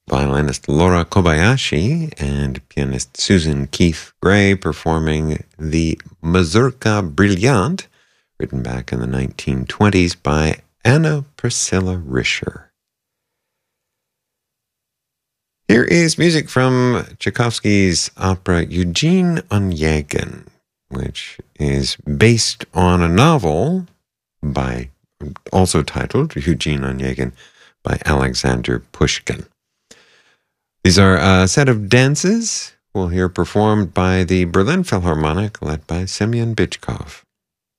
violinist Laura Kobayashi and pianist Susan Keith Gray performing the Mazurka Brillante, written back in the 1920s by Anna Priscilla Rischer. Here is music from Tchaikovsky's opera Eugene Onegin, which is based on a novel also titled Eugene Onegin by Alexander Pushkin. These are a set of dances we'll hear performed by the Berlin Philharmonic led by Semyon Bychkov.